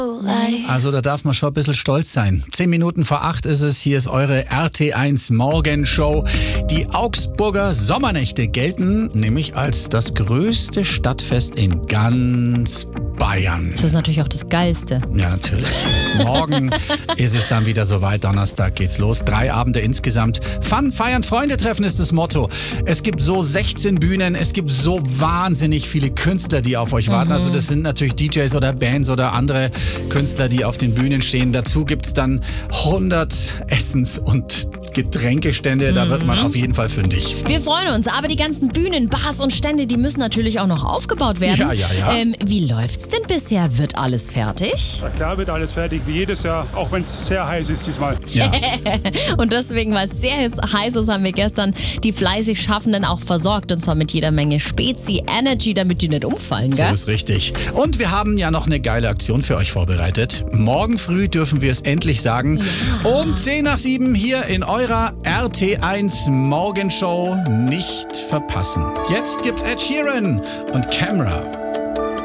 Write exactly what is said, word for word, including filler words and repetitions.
Also da darf man schon ein bisschen stolz sein. Zehn Minuten vor acht ist es. Hier ist eure R T eins Morgenshow. Die Augsburger Sommernächte gelten nämlich als das größte Stadtfest in ganz Bayern. Das ist natürlich auch das Geilste. Ja, natürlich. Morgen ist es dann wieder soweit. Donnerstag geht's los. Drei Abende insgesamt. Fun, feiern, Freunde treffen ist das Motto. Es gibt so sechzehn Bühnen. Es gibt so wahnsinnig viele Künstler, die auf euch warten. Mhm. Also das sind natürlich D Js oder Bands oder andere Künstler, die auf den Bühnen stehen. Dazu gibt's dann hundert Essens- und Getränkestände. Da wird man auf jeden Fall fündig. Wir freuen uns, aber die ganzen Bühnen, Bars und Stände, die müssen natürlich auch noch aufgebaut werden. Ja, ja, ja. Ähm, wie läuft's denn bisher? Wird alles fertig? Na klar wird alles fertig, wie jedes Jahr, auch wenn es sehr heiß ist diesmal. Ja. Und deswegen, weil es sehr heiß ist, haben wir gestern die fleißig Schaffenden auch versorgt. Und zwar mit jeder Menge Spezi Energy, damit die nicht umfallen, So gell? ist richtig. Und wir haben ja noch eine geile Aktion für euch vorbereitet. Morgen früh dürfen wir es endlich sagen. Um zehn nach sieben hier in eurer R T eins Morgenshow. Nicht verpassen. Jetzt gibt's Ed Sheeran und Camera.